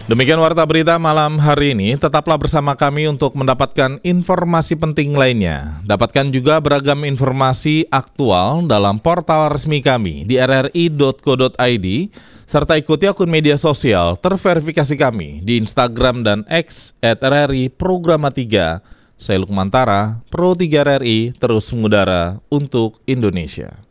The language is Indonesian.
Demikian Warta Berita malam hari ini. Tetaplah bersama kami untuk mendapatkan informasi penting lainnya. Dapatkan juga beragam informasi aktual dalam portal resmi kami di rri.co.id, serta ikuti akun media sosial terverifikasi kami di Instagram dan X @RRI Programa 3. Saya Lukmantara, Pro 3 RRI, terus mengudara untuk Indonesia.